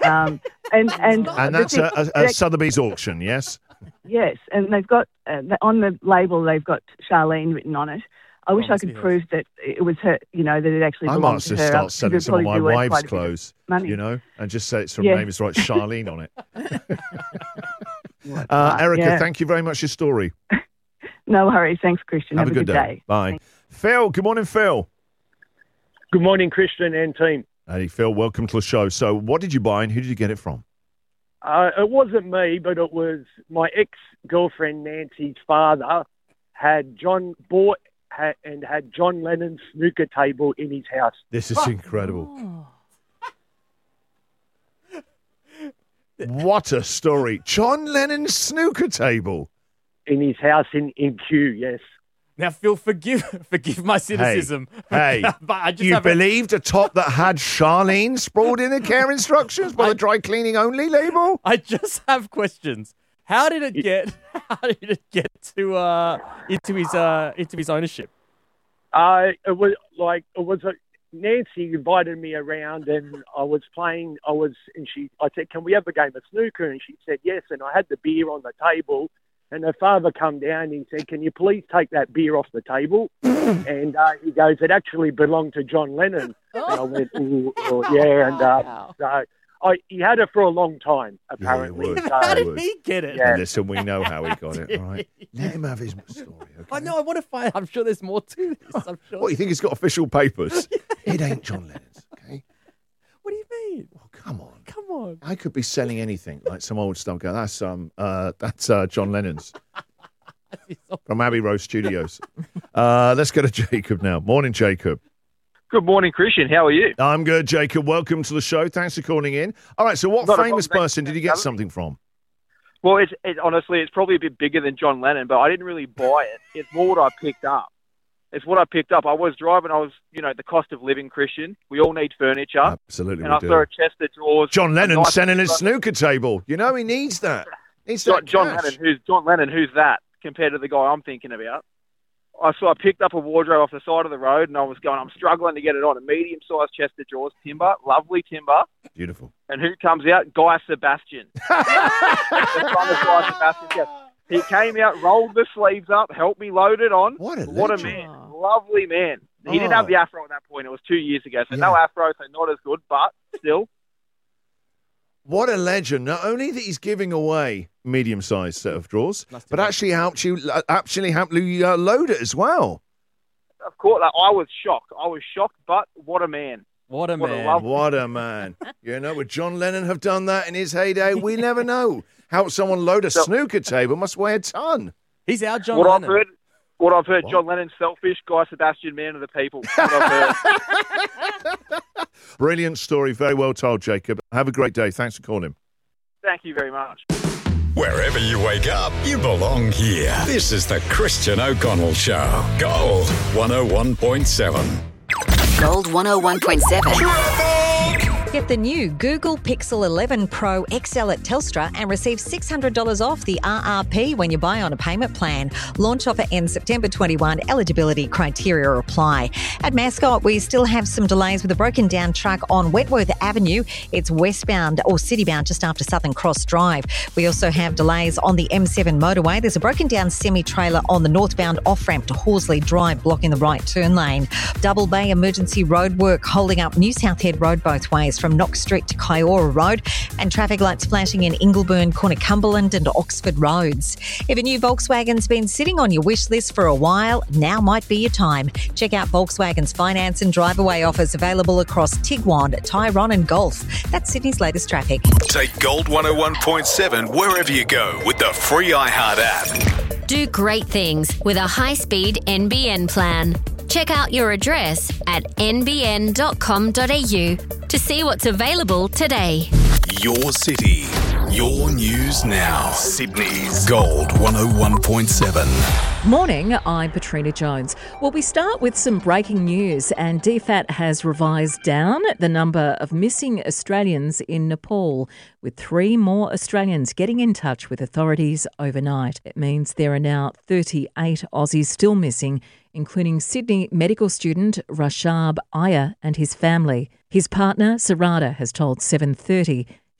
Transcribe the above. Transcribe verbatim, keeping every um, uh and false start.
Um, and and And that's the a, thing- a, a Sotheby's auction, yes? Yes, and they've got uh, on the label they've got Charlene written on it. I wish I must could be prove that it was her. You know that it actually I belonged might to just her. start because selling it'd some of probably my be worth wife's quite a bit of clothes, money. you know, and just say it's her Yeah. name is right, Charlene on it. Right, Uh, Erica, yeah. thank you very much for your story. No worries. Thanks, Christian. Have, a good, day. Bye. Phil, good morning, Phil. Good morning, Christian and team. Hey, Phil, welcome to the show. So what did you buy and who did you get it from? Uh, it wasn't me, but it was my ex-girlfriend Nancy's father had John bought had, and had John Lennon's snooker table in his house. This is incredible. What a story. John Lennon's snooker table. In his house in, in Kew, yes. Now, Phil, forgive forgive my cynicism. Hey, but I just you have a- believed a top that had Charlene sprawled in the care instructions by the dry cleaning only label? I just have questions. How did it get? How did it get to uh into his uh into his ownership? Uh, it was like it was a, Nancy invited me around, and I was playing. I was, and she. I said, "Can we have a game of snooker?" And she said, "Yes." And I had the beer on the table, and her father come down and he said, "Can you please take that beer off the table?" and uh, he goes, "It actually belonged to John Lennon." And I went, Ooh, oh, "Yeah." And uh, so I, he had it for a long time, apparently. would. So, How did would. he get it? Yeah. Listen, we know how he got it, all right? Let him have his story, okay? I know. I want to find. I'm sure there's more to this. I'm sure. What, you think he's got official papers? It ain't John Lennon's, okay? What do you mean? Oh, come on. Come on. I could be selling anything, like some old stuff. Go, that's um, uh, that's uh, John Lennon's from Abbey Road Studios. Uh, let's go to Jacob now. Morning, Jacob. Good morning, Christian. How are you? I'm good, Jacob. Welcome to the show. Thanks for calling in. All right, so what Not a famous problem. person did you get something from? Well, it's it, honestly, it's probably a bit bigger than John Lennon, but I didn't really buy it. It's more what I picked up. It's what I picked up. I was driving. I was, you know, the cost of living, Christian. We all need furniture. Absolutely, And we I do. saw a chest of drawers. John a Lennon nice- selling his snooker table. You know, he needs that. Needs John, that John cash. Lennon. Who's John Lennon? Who's that compared to the guy I'm thinking about? I saw I picked up a wardrobe off the side of the road, and I was going. I'm struggling to get it on. A medium-sized chest of drawers, timber, lovely timber. Beautiful. And who comes out? Guy Sebastian. The son of Guy Sebastian. Yes. He came out, rolled the sleeves up, helped me load it on. What a What a legend. man. Lovely man. He didn't Oh. have the afro at that point. It was two years ago. So Yeah. no afro, so not as good, but still. What a legend. Not only that he's giving away medium-sized set of drawers, Must have but been. actually helped you uh, actually helped you uh, load it as well. Of course, like, I was shocked. I was shocked, but what a man. What a What a man. love- What a man. You know, would John Lennon have done that in his heyday? We never know. Help someone load a So- snooker table must weigh a ton. He's our John what Lennon. I've heard, what I've heard, What? John Lennon's selfish, Guy Sebastian, man of the people. What I've heard. Brilliant story. Very well told, Jacob. Have a great day. Thanks for calling. Thank you very much. Wherever you wake up, you belong here. This is the Christian O'Connell Show. Gold one oh one point seven. Gold one oh one point seven. Get the new Google Pixel eleven Pro X L at Telstra and receive six hundred dollars off the R R P when you buy on a payment plan. Launch offer ends September twenty-first. Eligibility criteria apply. At Mascot, we still have some delays with a broken down truck on Wentworth Avenue. It's westbound or citybound just after Southern Cross Drive. We also have delays on the M seven motorway. There's a broken down semi-trailer on the northbound off-ramp to Horsley Drive, blocking the right turn lane. Double Bay emergency road work holding up New South Head Road both ways from Knox Street to Kiora Road, and traffic lights flashing in Ingleburn, Corner Cumberland and Oxford Roads. If a new Volkswagen's been sitting on your wish list for a while, now might be your time. Check out Volkswagen's finance and drive-away offers available across Tiguan, Tyrone and Golf. That's Sydney's latest traffic. Take Gold one oh one point seven wherever you go with the free iHeart app. Do great things with a high-speed N B N plan. Check out your address at n b n dot com dot a u to see what's available today. Your city, your news now. Sydney's Gold one oh one point seven. Morning, I'm Patrina Jones. Well, we start with some breaking news, and D FAT has revised down the number of missing Australians in Nepal, with three more Australians getting in touch with authorities overnight. It means there are now thirty-eight Aussies still missing, including Sydney medical student Rashab Iyer and his family. His partner, Sarada, has told seven thirty